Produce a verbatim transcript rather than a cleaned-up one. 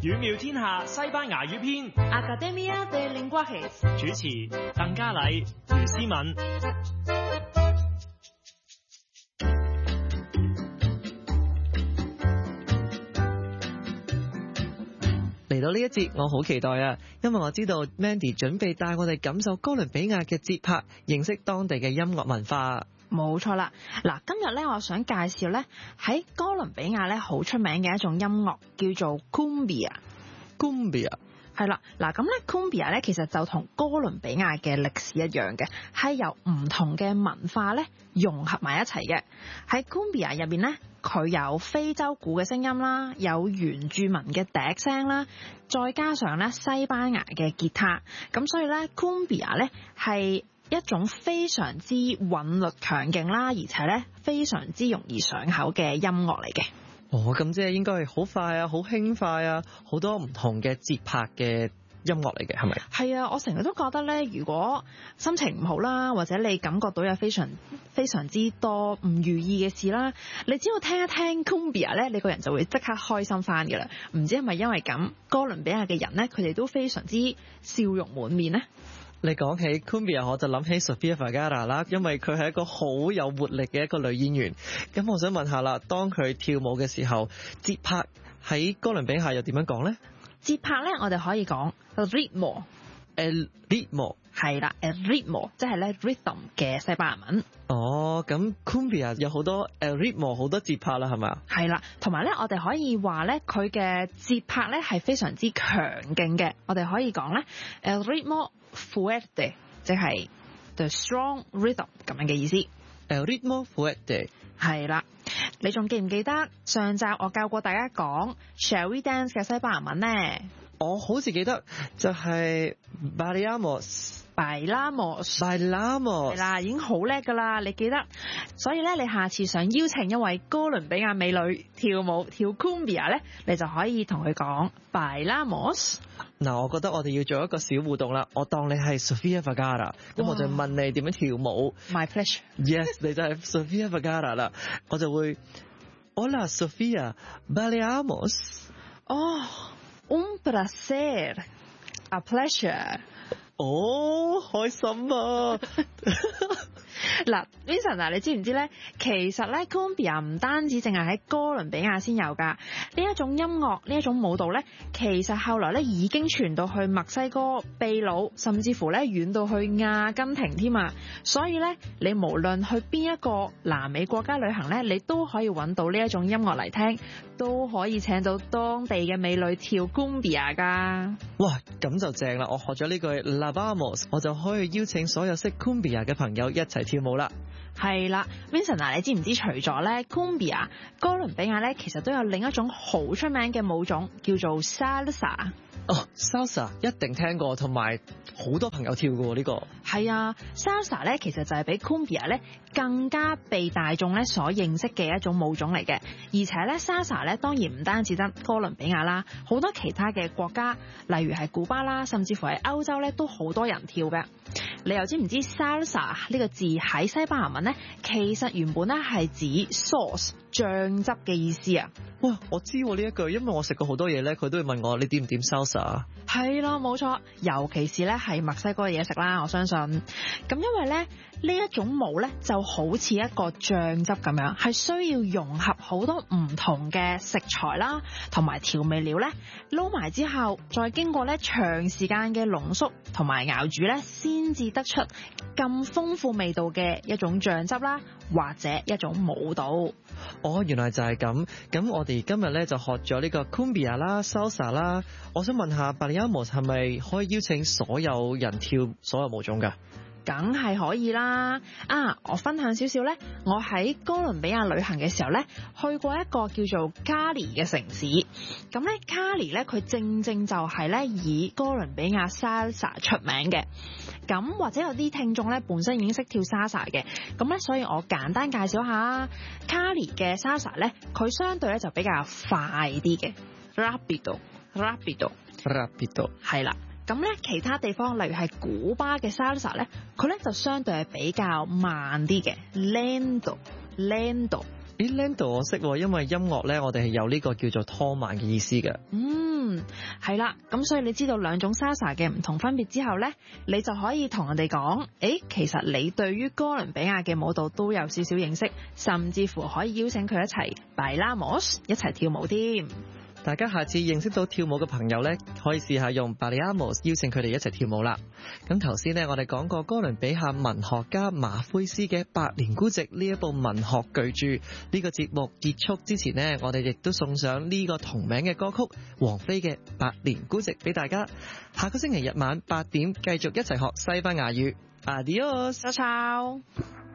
語妙天下西班牙語篇 Academia de Lenguajes 主持鄧嘉禮、余思敏。 嚟到呢一節我好期待啊，因為我知道 Mandy 準備帶我哋感受哥倫比亞嘅節拍，認識當地嘅音樂文化。 冇錯啦，嗱，今日咧我想介紹咧喺哥倫比亞咧好出名嘅一種音樂叫做 Cumbia。Cumbia 係啦，嗱咁咧 Cumbia 咧其實就同哥倫比亞嘅歷史一樣嘅，係由唔同嘅文化咧融合埋一齊嘅。喺 Cumbia 入邊咧，佢有非洲鼓嘅聲音啦，有原住民嘅笛聲啦，再加上咧西班牙嘅吉他，咁所以咧 Cumbia 咧係一種非常之韻律強勁啦，而且咧非常之容易上口嘅音樂嚟嘅。 哦，咁即係應該係好快啊，好輕快啊，好多唔同嘅節拍嘅音樂嚟嘅，係咪？係啊，我成日都覺得咧，如果心情唔好啦，或者你感覺到有非常非常之多唔如意嘅事啦，你只要聽一聽 Cumbia 咧，你個人就會即刻開心翻㗎啦。唔知係咪因為咁，哥倫比亞嘅人咧，佢哋都非常之笑容滿面呢？ 你講起 Cumbia 我就諗起 Sofia Vergara 啦，因為佢係一個好有活力嘅一個女演員。咁我想問下啦，當佢跳舞嘅時候，節拍喺哥倫比亞又點樣講呢？ 節拍咧，我哋可以講 ritmo。El ritmo 係啦 ，el ritmo 即係咧 rhythm 嘅西班牙文。 哦，咁 Cumbia 有好多 el ritmo 好多節拍啦，係咪啊？係啦，同埋咧，我哋可以話咧，佢嘅節拍咧係非常之強勁嘅。我哋可以講咧 el ritmo fuerte 即係 the strong rhythm 咁樣嘅意思。 el ritmo fuerte 係啦，你仲記唔記得上集我教過大家講 Shall we dance 嘅西班牙文呢？ 我好似記得就係 bailamos，bailamos，bailamos 係啦，已經好叻噶啦，你記得。所以咧，你下次想邀請一位哥倫比亞美女跳舞跳 Cumbia 咧，你就可以同佢講 bailamos。 嗱，我覺得我哋要做一個小互動啦。我當你係 Sofia Vergara，咁我就問你點樣跳舞。 My pleasure。 Yes， 你就係 Sofia Vergara 啦，我就會 Hola Sofia，bailamos。 哦。Un placer, a pleasure。 哦，開心啊！ 嗱 Vincent 啊，你知唔知咧？其實咧 Cumbia 唔單止淨係喺哥倫比亞先有噶，呢一種音樂，呢一種舞蹈咧，其實後來咧已經傳到去墨西哥、秘魯，甚至乎咧遠到去阿根廷添啊！所以咧，你無論去邊一個南美國家旅行咧，你都可以揾到呢一種音樂嚟聽，都可以請到當地嘅美女跳 Cumbia 噶。 哇，咁就正啦！我學咗呢句 La Vamos， 我就可以邀請所有識 Cumbia 嘅朋友一齊跳舞啦。 係啦 Vincent 啊，你知唔知除咗咧 Cumbia， 哥倫比亞咧其實都有另一種好出名嘅舞種叫做 Salsa。 哦 Salsa 一定聽過，同埋好多朋友跳過呢個。 係啊 Salsa 咧其實就係比 Cumbia 咧更加被大眾咧所認識嘅一種舞種嚟嘅，而且咧 Salsa 咧當然唔單止得哥倫比亞啦，好多其他嘅國家，例如係古巴啦，甚至乎係歐洲咧都好多人跳嘅。你又知唔知 Salsa 呢個字喺西班牙文咧，其實原本咧係指 sauce 醬汁嘅意思啊？ 哇，我知呢一句，因為我食過好多嘢咧，佢都會問我你點唔點 salsa？ 係啦，冇錯，尤其是咧係墨西哥嘅嘢食啦，我相信。咁因為咧呢一種舞咧就好似一個醬汁咁樣，係需要融合好多唔同嘅食材啦，同埋調味料咧撈埋之後，再經過咧長時間嘅濃縮同埋熬煮咧，先至得出咁豐富味道嘅一種醬汁啦，或者一種舞蹈。 哦，原來就係咁。咁我哋今日咧就學咗呢個 Cumbia 啦、Salsa 啦。我想問下 bailamos 係咪可以邀請所有人跳所有舞種㗎？ 梗係可以啦！啊，我分享少少呢，我喺哥倫比亞旅行嘅時候呢，去過一個叫做卡里嘅城市。咁呢，卡里呢，佢正正就係呢以哥倫比亞 salsa 出名嘅。咁或者有啲聽眾呢本身已經識跳 salsa 嘅，咁呢，所以我簡單介紹下卡里嘅 salsa 呢，佢相對呢就比較快啲嘅 ，rapido，rapido，rapido， 係啦。咁咧，其他地方例如係古巴嘅 salsa 咧，佢咧就相對係比較慢啲嘅 lento，lento。 咦 lento 我識喎，因為音樂咧，我哋係有呢個叫做拖慢嘅意思嘅。 嗯。 嗯，係啦，咁所以你知道兩種 salsa 嘅唔同分別之後呢，你就可以同人哋講，誒，其實你對於哥倫比亞嘅舞蹈都有少少認識，甚至乎可以邀請佢一齊 bailamos 一齊跳舞添。 大家下次認識到跳舞嘅朋友呢，可以試下用 bailamos 邀請佢哋一齊跳舞啦。咁頭先呢，我哋講過哥倫比亞文學家馬奎斯嘅《百年孤寂》呢一部文學巨著。呢個節目結束之前呢，我哋亦都送上呢個同名嘅歌曲王菲嘅《百年孤寂》俾大家。下個星期日晚八點繼續一齊學西班牙語。Adios， ciao ciao。